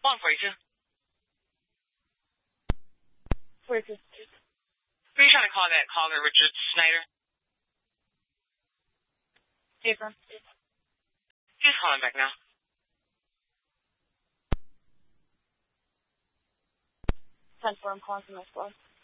142. 42. Who are you trying to call that caller, Richard Snyder? April. He's calling back now. 10-4, I'm calling from this floor.